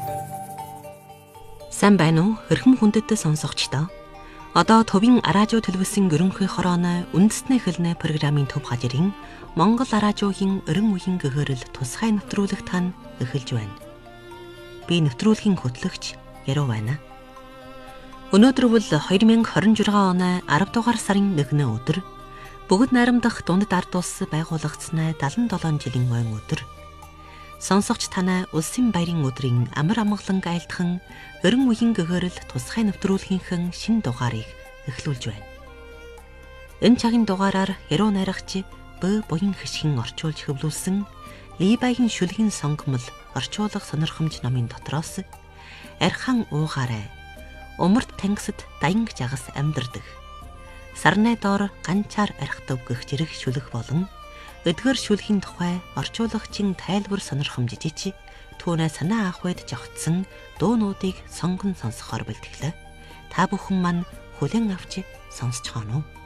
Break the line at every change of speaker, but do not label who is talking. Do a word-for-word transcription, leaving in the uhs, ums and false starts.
Сайн байна уу? Эрхэм хүндэт сонсогчдоо. Одоо төвийн араажуу төлөвлөсөн ерөнхий хорооны үндэсний хэлний программын төв хажирын Монгол араажуугийн өрн үеийн гэгэрэл тусгай нэвтрүүлэг тань эхэлж байна. Би нэвтрүүлгийн хөтлөгч Яруу байна. Өнөөдөр бол хоёр мянга хорин жургаан оны арав дугаар сарын нэгдүгээр өдөр бүгд найрамдах дундад ард улс байгуулагдсанаа дагалан долоон жилийн ойн өдөр. Сонсогч танай улсын баярын өдрийн амар амгалан айлтхан өрн үеийн гэгэрэл тусгай нэвтрүүлгийнхэн шинэ дугаарыг эхлүүлж байна. Энэ цагийн дугаараар Яруу найрагч Б буян хишгэн орчуулж хөвлүүлсэн Либагийн шүлгийн сонгомл орчуулга сонирхомж номын дотроос Архан уугаарай умард тангисд даян жагас амьдардаг сарнай доор ганчаар архитав гэх зэрэг шүлэг болон эдгээр шүлгийн тухай орчуулагчийн тайлбар сонирхомжжиж түүнээ санаа авахд жогтсон дуунуудыг сонгон сонсохоор бэлтгэлээ. Та бүхэн маань хүлээн авч сонсцгоно уу?